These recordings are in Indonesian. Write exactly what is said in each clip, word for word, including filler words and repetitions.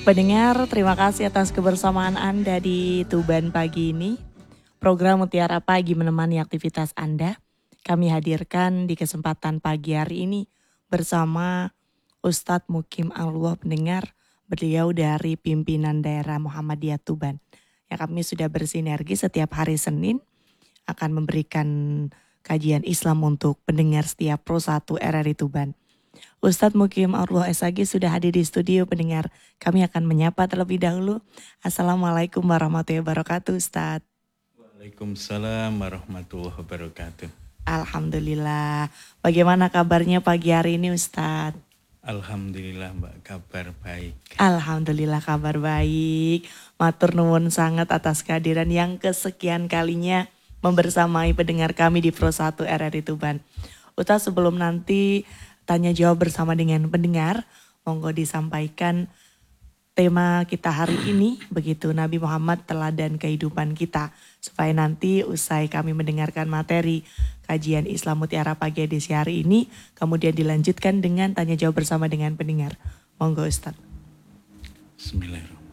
Pendengar, terima kasih atas kebersamaan Anda di Tuban pagi ini. Program Mutiara Pagi menemani aktivitas Anda. Kami hadirkan di kesempatan pagi hari ini bersama Ustadz Mukim Alwa pendengar, beliau dari pimpinan daerah Muhammadiyah Tuban. Yang kami sudah bersinergi setiap hari Senin akan memberikan kajian Islam untuk pendengar setiap Pro satu R R I Tuban. Ustadz Mukim Alwa S A G sudah hadir di studio pendengar. Kami akan menyapa terlebih dahulu. Assalamualaikum warahmatullahi wabarakatuh Ustadz. Waalaikumsalam warahmatullahi wabarakatuh. Alhamdulillah. Bagaimana kabarnya pagi hari ini Ustadz? Alhamdulillah Mbak, kabar baik. Alhamdulillah kabar baik. Matur nuwun sangat atas kehadiran yang kesekian kalinya membersamai pendengar kami di Pro satu R R I Tuban. Ustadz, sebelum nanti tanya jawab bersama dengan pendengar, monggo disampaikan tema kita hari ini, begitu Nabi Muhammad teladan kehidupan kita. Supaya nanti usai kami mendengarkan materi kajian Islam Mutiara Pagi edisi hari ini, kemudian dilanjutkan dengan tanya jawab bersama dengan pendengar. Monggo Ustaz. Bismillahirrahmanirrahim.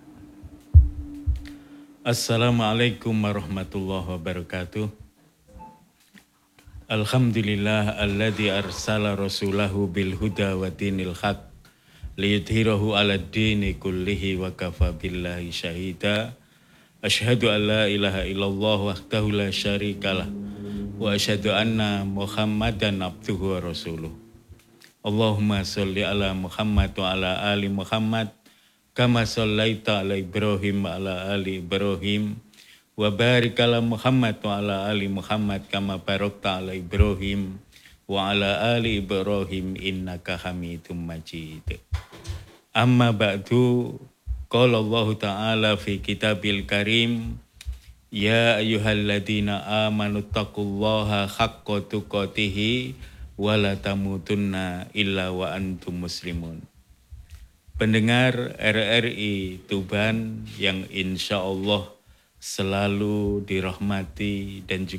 Assalamualaikum warahmatullahi wabarakatuh. Alhamdulillah alladzi arsala rasulahu bil huda wa dinil haq liyudhhirahu 'alad dini kullihi wa kafa billahi syahida. Asyhadu an la ilaha illallah wahdahu la syarikalah wa asyhadu anna Muhammadan abduhu wa rasuluh. Allahumma sholli ala Muhammad wa ala ali Muhammad kama shallaita ala Ibrahim wa ala ali Ibrahim wa barik ala Muhammad wa ala ali Muhammad kama barakta ala Ibrahim wa ala ali Ibrahim innaka Hamidum Majid. Amma ba'du, qala Allah Ta'ala fi kitabil karim, ya ayyuhalladzina amanu taqullaha haqqa tuqatih wa la tamutunna illa wa antum muslimun. Pendengar R R I Tuban yang insya Allah selalu dirahmati dan juga